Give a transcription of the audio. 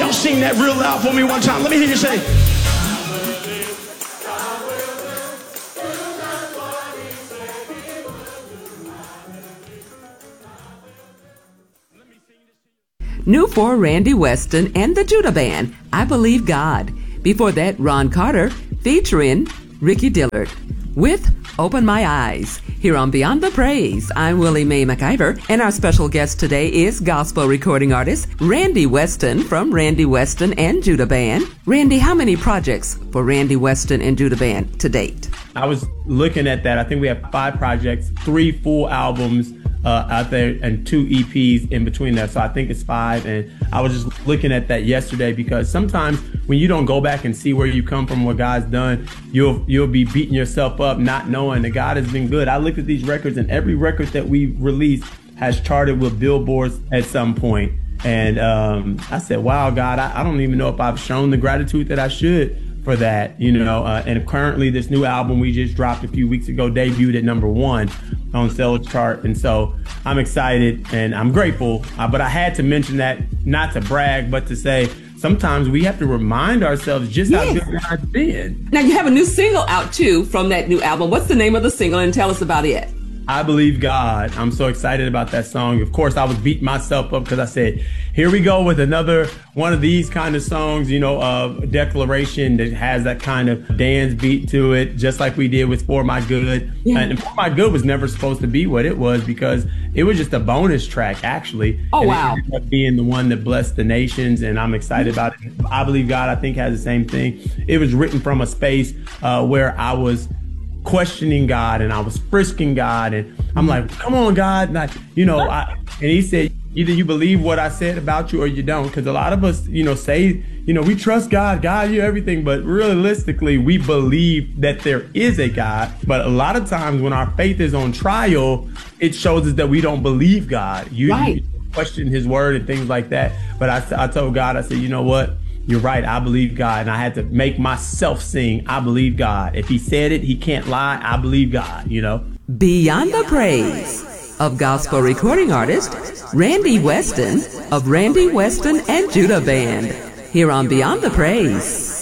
Y'all sing that real loud for me one time. Let me hear you say. New for Randy Weston and the Judah Band, I Believe God. Before that, Ron Carter featuring Ricky Dillard with Open My Eyes. Here on Beyond the Praise, I'm Willie Mae McIver, and our special guest today is gospel recording artist Randy Weston from Randy Weston and Judah Band. Randy, how many projects for Randy Weston and Judah Band to date? I was looking at that. I think we have 5 projects, 3 full albums out there, and 2 EPs in between that. So I think it's 5. And I was just looking at that yesterday, because sometimes when you don't go back and see where you come from, what God's done, you'll be beating yourself up, not knowing that God has been good. I looked at these records, and every record that we released has charted with billboards at some point. And I said, wow, God, I don't even know if I've shown the gratitude that I should for that, and currently this new album we just dropped a few weeks ago debuted at #1 on sales chart. And so I'm excited and I'm grateful, but I had to mention that, not to brag, but to say sometimes we have to remind ourselves just how good God's been. Now you have a new single out too from that new album. What's the name of the single, and tell us about it? I Believe God. I'm so excited about that song. Of course, I was beating myself up because I said, here we go with another one of these kind of songs, declaration that has that kind of dance beat to it, just like we did with For My Good. Yeah. And For My Good was never supposed to be what it was, because it was just a bonus track, actually. Oh, wow. It ended up being the one that blessed the nations, and I'm excited about it. I Believe God, I think, has the same thing. It was written from a space where I was questioning God and I was frisking God, and I'm like, come on, God. And he said, either you believe what I said about you or you don't. Because a lot of us, say, we trust God, you're everything. But realistically, we believe that there is a God. But a lot of times when our faith is on trial, it shows us that we don't believe God. You question his word and things like that. But I told God, I said, you know what? You're right. I believe God. And I had to make myself sing, I believe God. If he said it, he can't lie. I believe God, Beyond the Praise of gospel recording artist Randy Weston of Randy Weston and Judah Band. Here on Beyond the Praise.